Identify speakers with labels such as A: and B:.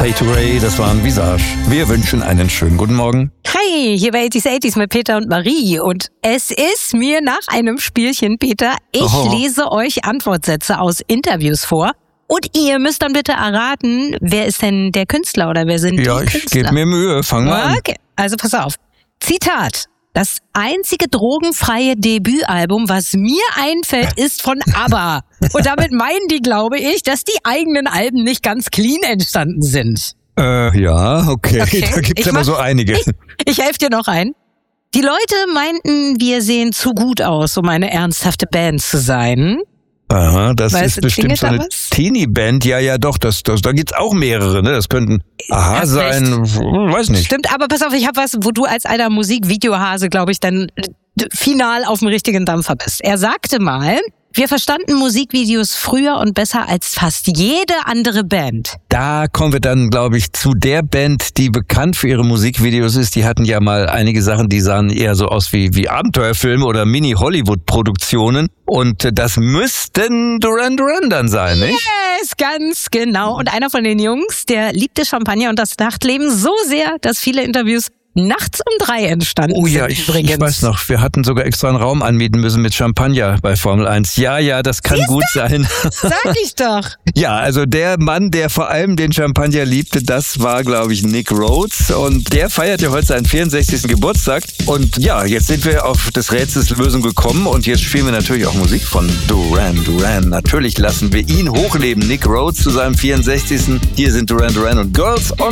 A: Fade to Ray, das waren Visage. Wir wünschen einen schönen guten Morgen.
B: Hi, hier bei 80s mit Peter und Marie. Und es ist mir nach einem Spielchen, Peter. Ich lese euch Antwortsätze aus Interviews vor. Und ihr müsst dann bitte erraten, wer ist denn der Künstler oder wer sind die Künstler?
A: Ja, ich gebe mir Mühe. Fang mal an.
B: Okay, also pass auf. Zitat. Das einzige drogenfreie Debütalbum, was mir einfällt, ist von ABBA. Und damit meinen die, glaube ich, dass die eigenen Alben nicht ganz clean entstanden sind.
A: Ja, okay. Da gibt's aber so einige.
B: Ich helfe dir noch ein. Die Leute meinten, wir sehen zu gut aus, um eine ernsthafte Band zu sein.
A: Aha, das ist bestimmt so eine Teenie-Band. Ja, doch, da gibt's auch mehrere, ne? Das könnten Aha sein, weiß nicht.
B: Stimmt, aber pass auf, ich habe was, wo du als alter Musikvideohase, glaube ich, dann final auf dem richtigen Dampfer bist. Er sagte mal, wir verstanden Musikvideos früher und besser als fast jede andere Band.
A: Da kommen wir dann, glaube ich, zu der Band, die bekannt für ihre Musikvideos ist. Die hatten ja mal einige Sachen, die sahen eher so aus wie Abenteuerfilme oder Mini-Hollywood-Produktionen. Und das müssten Duran Duran dann sein, nicht?
B: Yes, ganz genau. Und einer von den Jungs, der liebte Champagner und das Nachtleben so sehr, dass viele Interviews nachts um 3 entstanden sind.
A: Oh ja, ich weiß noch, wir hatten sogar extra einen Raum anmieten müssen mit Champagner bei Formel 1. Ja, das kann gut sein.
B: Sag ich doch.
A: Ja, also der Mann, der vor allem den Champagner liebte, das war, glaube ich, Nick Rhodes. Und der feiert ja heute seinen 64. Geburtstag. Und ja, jetzt sind wir auf des Rätsels Lösung gekommen. Und jetzt spielen wir natürlich auch Musik von Duran Duran. Natürlich lassen wir ihn hochleben. Nick Rhodes zu seinem 64. Hier sind Duran Duran und Girls on